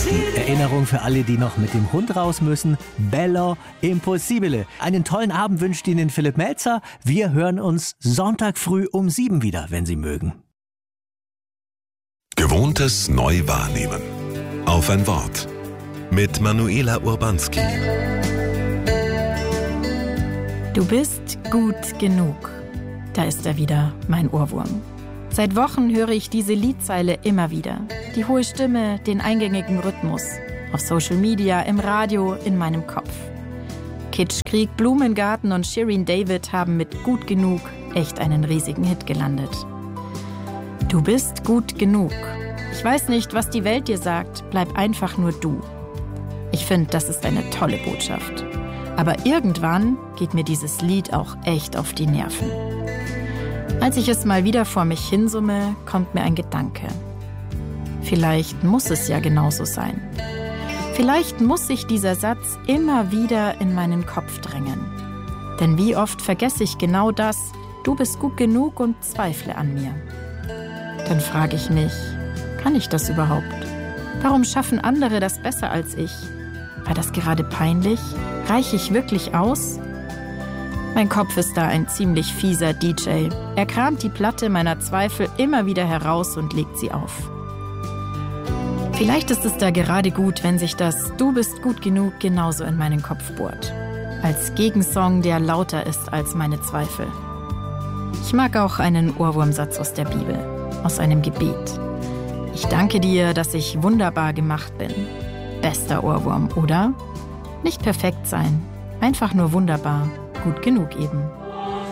Die Erinnerung für alle, die noch mit dem Hund raus müssen. Bello Impossibile. Einen tollen Abend wünscht Ihnen Philipp Melzer. Wir hören uns Sonntag früh um 7 wieder, wenn Sie mögen. Gewohntes neu wahrnehmen. Auf ein Wort. Mit Manuela Urbanski. Du bist gut genug. Da ist er wieder, mein Ohrwurm. Seit Wochen höre ich diese Liedzeile immer wieder. Die hohe Stimme, den eingängigen Rhythmus. Auf Social Media, im Radio, in meinem Kopf. Kitschkrieg, Blumengarten und Shirin David haben mit Gut genug echt einen riesigen Hit gelandet. Du bist gut genug. Ich weiß nicht, was die Welt dir sagt, bleib einfach nur du. Ich finde, das ist eine tolle Botschaft. Aber irgendwann geht mir dieses Lied auch echt auf die Nerven. Als ich es mal wieder vor mich hinsumme, kommt mir ein Gedanke. Vielleicht muss es ja genauso sein. Vielleicht muss sich dieser Satz immer wieder in meinen Kopf drängen. Denn wie oft vergesse ich genau das, du bist gut genug und zweifle an mir. Dann frage ich mich, kann ich das überhaupt? Warum schaffen andere das besser als ich? War das gerade peinlich? Reiche ich wirklich aus? Mein Kopf ist da ein ziemlich fieser DJ. Er kramt die Platte meiner Zweifel immer wieder heraus und legt sie auf. Vielleicht ist es da gerade gut, wenn sich das Du bist gut genug genauso in meinen Kopf bohrt. Als Gegensong, der lauter ist als meine Zweifel. Ich mag auch einen Ohrwurmsatz aus der Bibel, aus einem Gebet. Ich danke dir, dass ich wunderbar gemacht bin. Bester Ohrwurm, oder? Nicht perfekt sein, einfach nur wunderbar, gut genug eben.